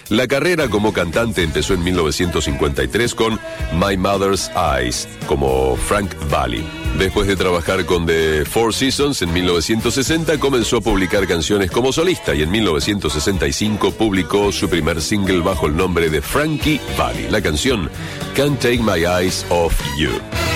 La carrera como cantante empezó en 1953 con My Mother's Eyes, como Frank Valli. Después de trabajar con The Four Seasons en 1960, comenzó a publicar canciones como solista y en 1965 publicó su primer single bajo el nombre de Frankie Valli, la canción Can't Take My Eyes Off You.